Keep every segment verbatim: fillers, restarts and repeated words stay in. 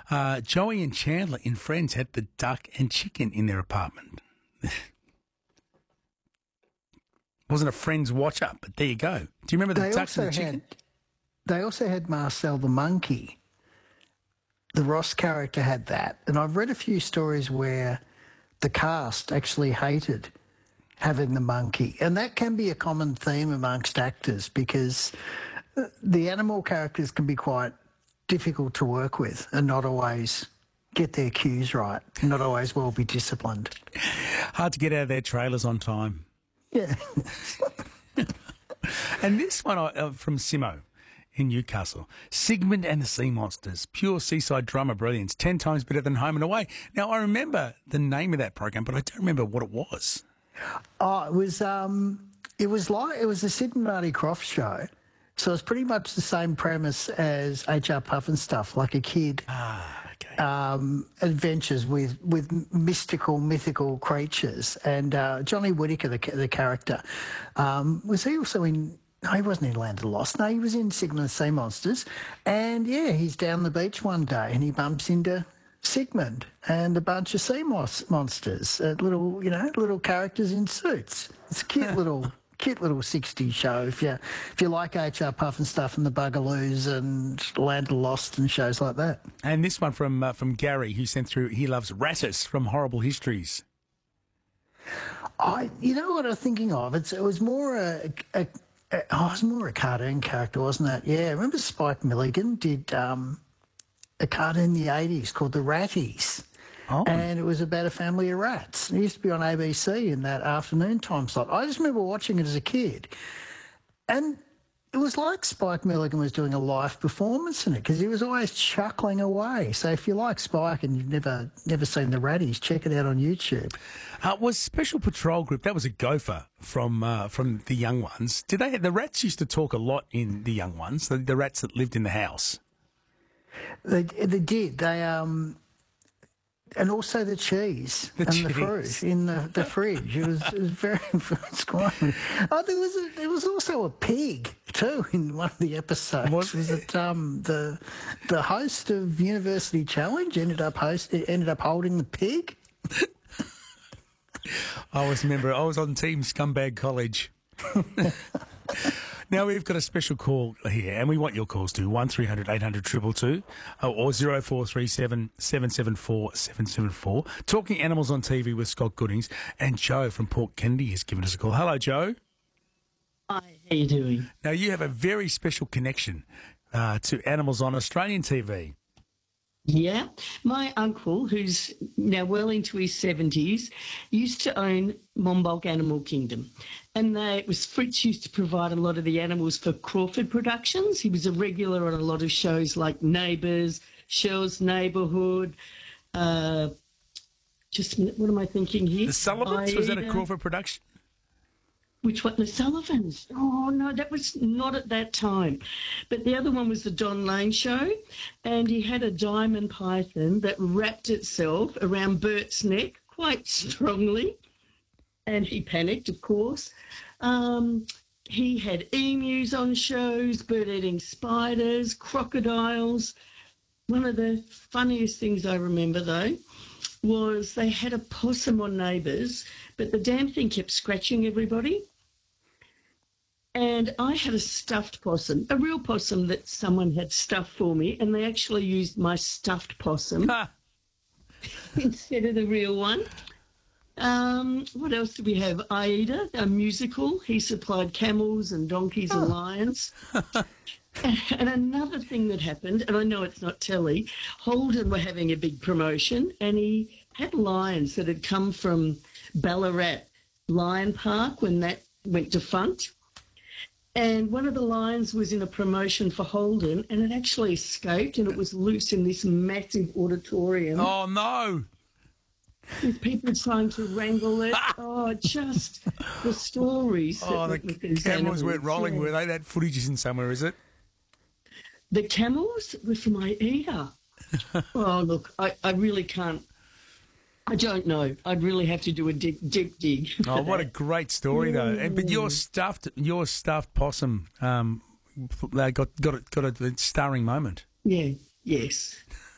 Uh, Joey and Chandler in Friends had the duck and chicken in their apartment. Wasn't a Friends watch-up, but there you go. Do you remember the They duck also and the chicken? had, they also had Marcel the monkey. The Ross character had that. And I've read a few stories where the cast actually hated having the monkey. And that can be a common theme amongst actors because the animal characters can be quite difficult to work with and not always get their cues right, not always well be disciplined. Hard to get out of their trailers on time. Yeah. And this one uh, from Simo in Newcastle. Sigmund and the Sea Monsters. Pure seaside drama brilliance. Ten times better than Home and Away. Now, I remember the name of that program, but I don't remember what it was. Oh, it was um, it was like it was a Sid and Marty Croft show. So it's pretty much the same premise as H R Puff and stuff, like a kid Ah, okay. um, adventures with, with mystical, mythical creatures. And uh, Johnny Whittaker, the, the character, um, was he also in... No, he wasn't in Land of the Lost. No, he was in Sigmund and the Sea Monsters. And, yeah, he's down the beach one day and he bumps into Sigmund and a bunch of sea mos- monsters, uh, little, you know, little characters in suits. It's a cute little... Cute little sixties show if you if you like H R Puff and stuff and the Bugaloos and Land of the Lost and shows like that. And this one from uh, from Gary, who sent through, he loves Rattus from Horrible Histories. I, you know what I'm thinking of? It's it was more a, a, a oh, it was more a cartoon character, wasn't it? Yeah, remember Spike Milligan did um, a cartoon in the eighties called The Ratties. Oh. And it was about a family of rats. It used to be on A B C in that afternoon time slot. I just remember watching it as a kid. And it was like Spike Milligan was doing a live performance in it because he was always chuckling away. So if you like Spike and you've never never seen The Ratties, check it out on YouTube. Uh, was Special Patrol Group, that was a gopher from uh, from the Young Ones. Did they? The rats used to talk a lot in the Young Ones, the, the rats that lived in the house. They, they did. They... um. And also the cheese the and cheese. the fruit in the, the fridge. It was, it was very, very squirmy. Oh, there was a, there was also a pig too in one of the episodes. Was, was it um, the the host of University Challenge ended up host ended up holding the pig? I always remember I was on Team Scumbag College. Now we've got a special call here, and we want your calls to one three hundred eight hundred two two two or zero four three seven seven seven four seven seven four. Talking Animals on T V with Scott Goodings, and Joe from Port Kennedy has given us a call. Hello, Joe. Hi, how you doing? Now you have a very special connection uh, to animals on Australian T V. Yeah, my uncle, who's now well into his seventies, used to own Monbulk Animal Kingdom. And they, it was Fritz used to provide a lot of the animals for Crawford Productions. He was a regular on a lot of shows like Neighbours, Shell's Neighbourhood. Uh, just a minute, what am I thinking here? The Sullivans, was that a Aida. Crawford production? Which one? The Sullivans. Oh, no, that was not at that time. But the other one was the Don Lane show, and he had a diamond python that wrapped itself around Bert's neck quite strongly, and he panicked, of course. Um, he had emus on shows, bird-eating spiders, crocodiles. One of the funniest things I remember, though, was they had a possum on Neighbours, but the damn thing kept scratching everybody. And I had a stuffed possum, a real possum that someone had stuffed for me, and they actually used my stuffed possum instead of the real one. Um, what else do we have? Aida, a musical. He supplied camels and donkeys and lions. And another thing that happened, and I know it's not telly, Holden were having a big promotion, and he had lions that had come from Ballarat Lion Park when that went defunct. And one of the lions was in a promotion for Holden, and it actually escaped, and it was loose in this massive auditorium. Oh, no. With people trying to wrangle it. Oh, just the stories. that Oh, went the with these camels animals. weren't rolling, Yeah. were they? That footage is in somewhere, is it? The camels were from Aida. Oh, look, I, I really can't. I don't know. I'd really have to do a deep, deep dig. Oh, what a great story, though! And but your stuffed, your stuffed possum, um, they got got a, got a starring moment. Yeah. Yes.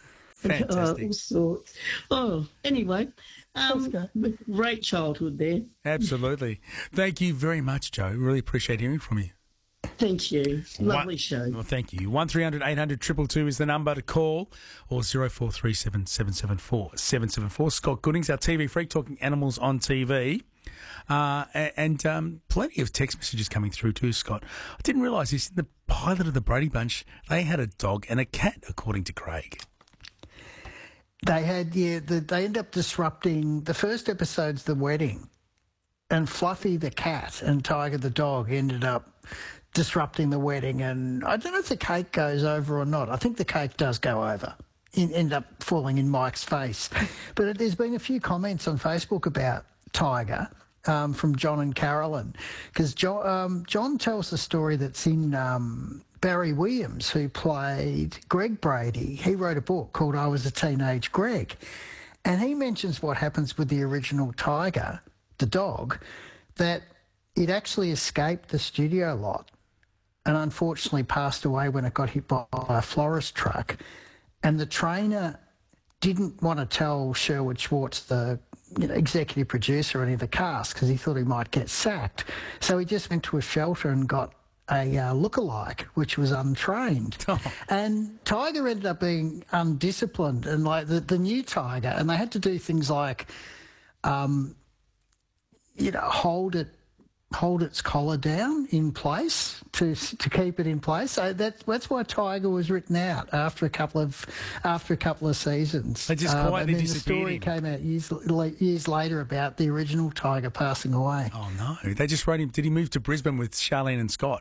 Fantastic. Oh, all sorts. Oh, anyway, um, Okay. great childhood there. Absolutely. Thank you very much, Joe. Really appreciate hearing from you. Thank you. Lovely One- show. Well, thank you. one three hundred eight hundred two two two is the number to call, or zero four three seven seven seven four seven seven four. Scott Goodings, our T V freak, talking animals on T V. Uh, a- and um, plenty of text messages coming through too, Scott. I didn't realise this. In the pilot of the Brady Bunch, they had a dog and a cat, according to Craig. They had, yeah, the, they end up disrupting the first episode's the wedding, and Fluffy the cat and Tiger the dog ended up disrupting the wedding. And I don't know if the cake goes over or not. I think the cake does go over, in, end up falling in Mike's face. But there's been a few comments on Facebook about Tiger. Um, from John and Carolyn, because John, um, John tells the story that's in um, Barry Williams, who played Greg Brady. He wrote a book called I Was a Teenage Greg, and he mentions what happens with the original Tiger, the dog, that it actually escaped the studio lot and unfortunately passed away when it got hit by a florist truck, and the trainer didn't want to tell Sherwood Schwartz, the you know, executive producer, any of the cast, because he thought he might get sacked. So he just went to a shelter and got a uh, lookalike, which was untrained. Oh. And Tiger ended up being undisciplined, and like the, the new Tiger, and they had to do things like, um, you know, hold it, hold its collar down in place to to keep it in place. So that, that's why Tiger was written out after a couple of after a couple of seasons. They just Um, quietly and then the disappeared story him. came out years years later about the original Tiger passing away. Oh, no. They just wrote him. Did he move to Brisbane with Charlene and Scott?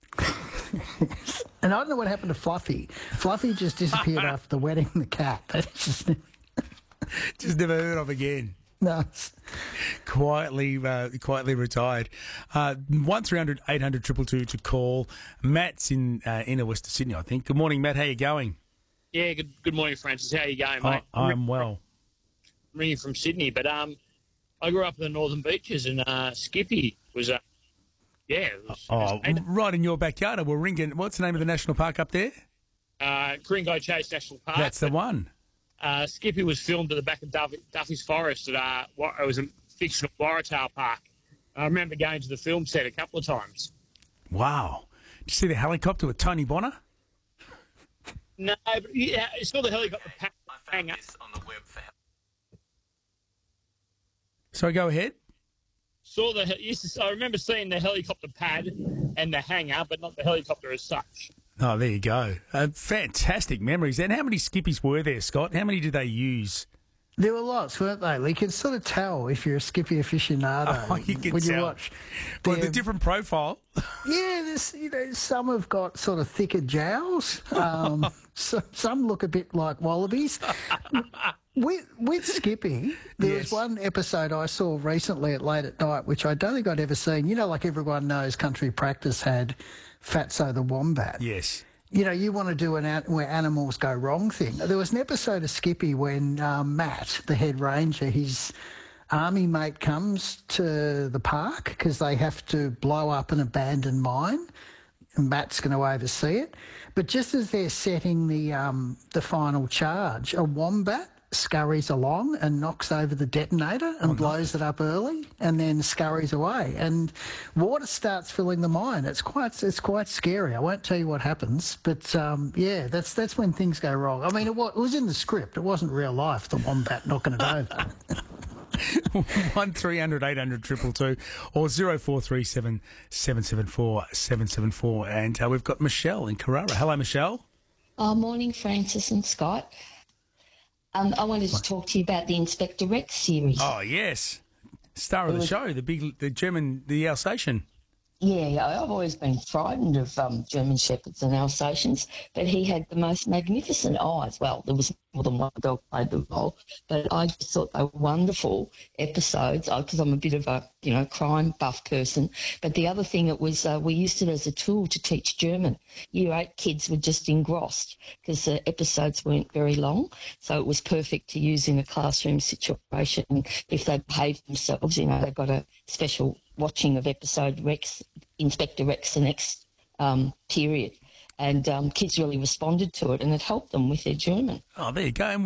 And I don't know what happened to Fluffy. Fluffy just disappeared after the wedding. The cat. That's just Just never heard of again. nuts. Quietly, uh, quietly retired. Uh, one three hundred eight hundred two two two to call. Matt's in uh, inner Western Sydney, I think. Good morning, Matt. How you going? Yeah, good, good morning, Francis. How you going, I, mate? I'm well. I'm ringing from Sydney, but um, I grew up in the Northern Beaches, and uh, Skippy was, uh, yeah, it was, Oh, it was right in your backyard. We're ringing. What's the name of the national park up there? uh, Coringo Chase National Park. That's the but, one. Uh, Skippy was filmed at the back of Duffy, Duffy's Forest. At uh, what, it was a fictional Waratah Park. I remember going to the film set a couple of times. Wow. Did you see the helicopter with Tony Bonner? No, but yeah, I saw the helicopter pa- I hang found up. this on the web for So go ahead. Saw the. he- Used to, I remember seeing the helicopter pad and the hangar, but not the helicopter as such. Oh, there you go. Uh, fantastic memories. And how many Skippies were there, Scott? How many did they use? There were lots, weren't they? You can sort of tell if you're a Skippy aficionado Oh, you can when tell. you watch. Well, the They're- different profile. Yeah, there's, you know, some have got sort of thicker jowls. Um, so, some look a bit like wallabies. with, with Skippy, there Yes. was one episode I saw recently at Late at Night, which I don't think I'd ever seen. You know, like everyone knows, Country Practice had Fatso the Wombat. Yes. You know, you want to do an an- where animals go wrong thing. There was an episode of Skippy when um, Matt, the head ranger, his army mate comes to the park because they have to blow up an abandoned mine, and Matt's going to oversee it. But just as they're setting the um, the final charge, a wombat scurries along and knocks over the detonator and blows it up early, and then scurries away. And water starts filling the mine. It's quite it's quite scary. I won't tell you what happens, but um, yeah, that's that's when things go wrong. I mean, it was, it was in the script. It wasn't real life. The wombat knocking it over. One three hundred eight hundred triple two or zero four three seven seven seven four seven seven four. And uh, we've got Michelle in Carrara. Hello, Michelle. Oh, morning, Francis and Scott. Um, I wanted to talk to you about the Inspector Rex series. Oh, yes. Star of the show, the big, the German, the Alsatian. Yeah, yeah, I've always been frightened of um, German Shepherds and Alsatians, but he had the most magnificent eyes. Well, there was more than one dog played the role, but I just thought they were wonderful episodes because I'm a bit of a, you know, crime buff person. But the other thing, it was uh, we used it as a tool to teach German. Year eight kids were just engrossed because the episodes weren't very long, so it was perfect to use in a classroom situation. If they behaved themselves, you know, they got a special watching of episode Rex, Inspector Rex the next um, period. And um, kids really responded to it, and it helped them with their German. Oh, there you go. And